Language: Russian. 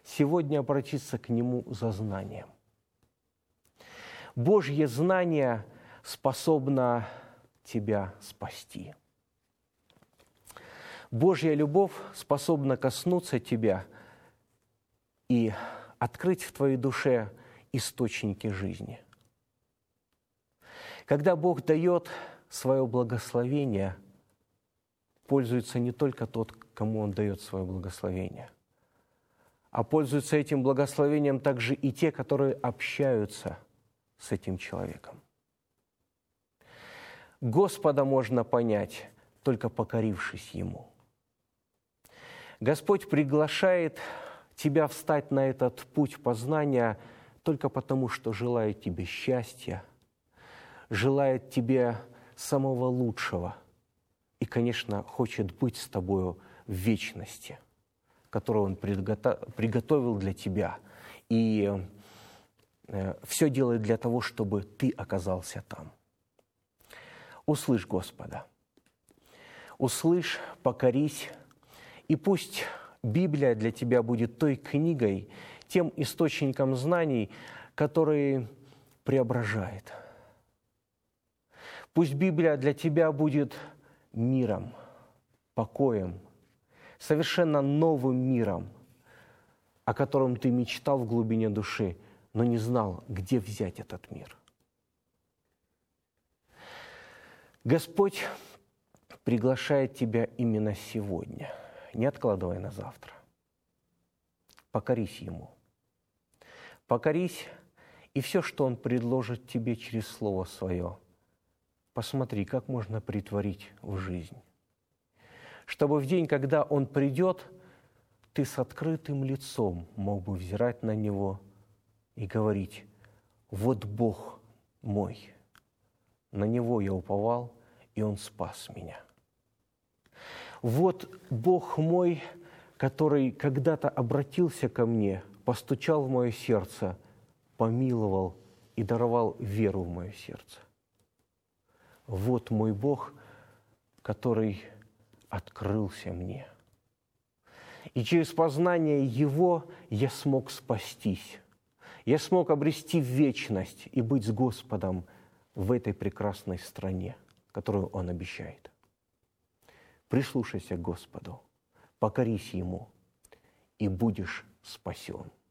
сегодня обратиться к Нему за знанием. Божье знание способно тебя спасти. Божья любовь способна коснуться тебя и открыть в твоей душе источники жизни. Когда Бог дает свое благословение, пользуется не только тот, кому Он дает свое благословение, а пользуются этим благословением также и те, которые общаются с этим человеком. Господа можно понять, только покорившись Ему. Господь приглашает тебя встать на этот путь познания только потому, что желает тебе счастья, желает тебе самого лучшего и, конечно, хочет быть с тобою в вечности, которую Он приготовил для тебя. И все делает для того, чтобы ты оказался там. Услышь Господа, услышь, покорись, и пусть Библия для тебя будет той книгой, тем источником знаний, который преображает. Пусть Библия для тебя будет миром, покоем, совершенно новым миром, о котором ты мечтал в глубине души, но не знал, где взять этот мир. Господь приглашает тебя именно сегодня. Не откладывай на завтра. Покорись Ему. Покорись, и все, что Он предложит тебе через Слово Свое, посмотри, как можно претворить в жизнь. Чтобы в день, когда Он придет, ты с открытым лицом мог бы взирать на Него и говорить: «Вот Бог мой, на Него я уповал, и Он спас меня». Вот Бог мой, который когда-то обратился ко мне, постучал в мое сердце, помиловал и даровал веру в мое сердце. Вот мой Бог, который открылся мне. И через познание Его я смог спастись. Я смог обрести вечность и быть с Господом в этой прекрасной стране, которую Он обещает. Прислушайся к Господу, покорись Ему, и будешь спасен.